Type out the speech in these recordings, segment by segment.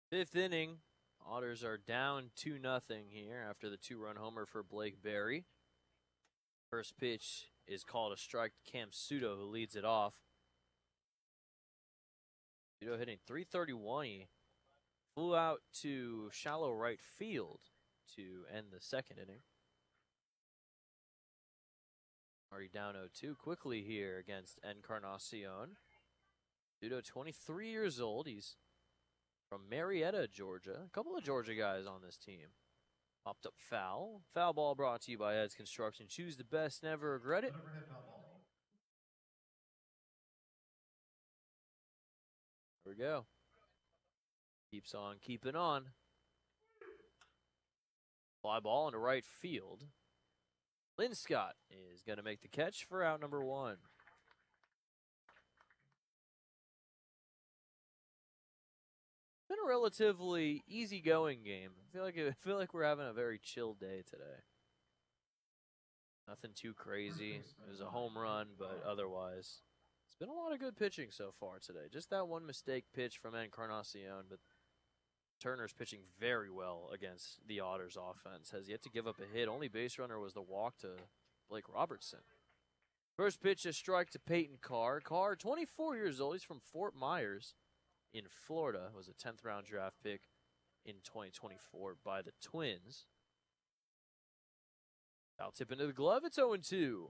Fifth inning, Otters are down 2-0 here after the two-run homer for Blake Berry. First pitch is called a strike to Cam Sudo, who leads it off. Sudo hitting .331. He flew out to shallow right field to end the second inning. Already down 0-2 quickly here against Encarnacion. Sudo, 23 years old. He's from Marietta, Georgia. A couple of Georgia guys on this team. Popped up foul. Foul ball brought to you by Ed's Construction. Choose the best, never regret it. Here we go. Keeps on keeping on. Fly ball into right field. Linscott is going to make the catch for out number one. Been a relatively easygoing game. I feel like we're having a very chill day today. Nothing too crazy. It was a home run, but otherwise, it's been a lot of good pitching so far today. Just that one mistake pitch from Encarnacion, but Turner's pitching very well against the Otters offense. Has yet to give up a hit. Only base runner was the walk to Blake Robertson. First pitch, a strike to Peyton Carr. Carr, 24 years old. He's from Fort Myers in Florida. Was a 10th round draft pick in 2024 by the Twins. Foul tip into the glove. It's 0-2.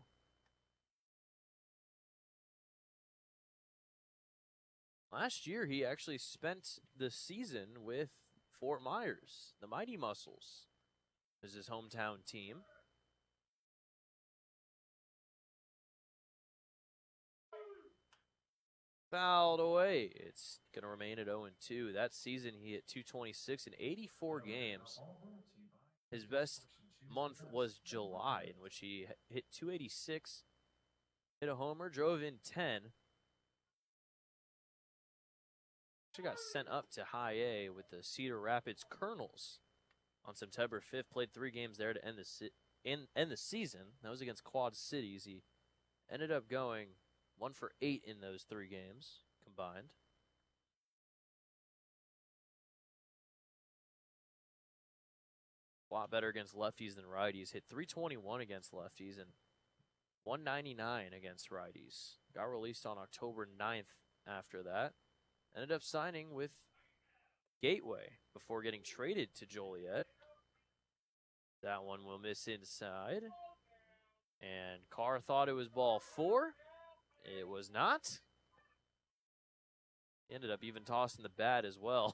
Last year, he actually spent the season with Fort Myers. The Mighty Muscles is his hometown team. Fouled away. It's going to remain at 0-2. That season, he hit .226 in 84 games. His best month was July, in which he hit .286, hit a homer, drove in 10. Actually got sent up to High A with the Cedar Rapids Colonels on September 5th. Played 3 games there to end the season. That was against Quad Cities. He ended up going 1 for 8 in those 3 games combined. A lot better against lefties than righties. Hit .321 against lefties and .199 against righties. Got released on October 9th after that. Ended up signing with Gateway before getting traded to Joliet. That one will miss inside. And Carr thought it was ball 4. It was not. He ended up even tossing the bat as well.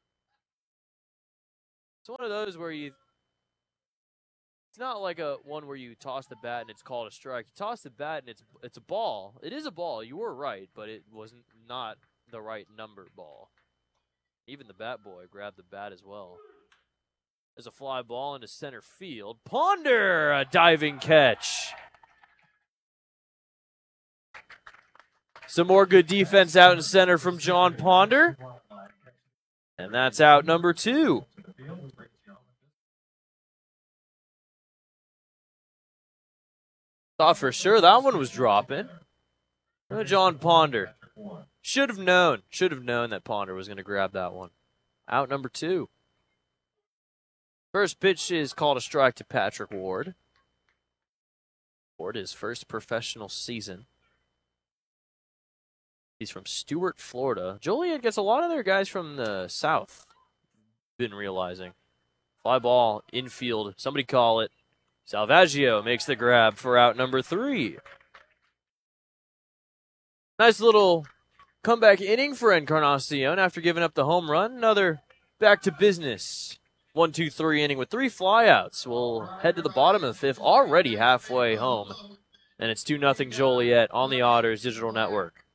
It's one of those where it's not like a one where you toss the bat and it's called a strike. You toss the bat and it's a ball. It is a ball. You were right, but it wasn't not the right number ball. Even the bat boy grabbed the bat as well. There's a fly ball into center field. Ponder, a diving catch. Some more good defense out in center from John Ponder. And that's out number 2. Thought for sure that one was dropping. John Ponder. Should have known that Ponder was going to grab that one. Out number 2. First pitch is called a strike to Patrick Ward. Ward, his first professional season. He's from Stuart, Florida. Joliet gets a lot of their guys from the South. Been realizing. Fly ball, infield. Somebody call it. Salvaggio makes the grab for out number 3. Nice little comeback inning for Encarnacion after giving up the home run. Another back to business. 1-2-3 inning with 3 flyouts. We'll head to the bottom of the 5th, already halfway home. And it's 2-0 Joliet on the Otters Digital Network.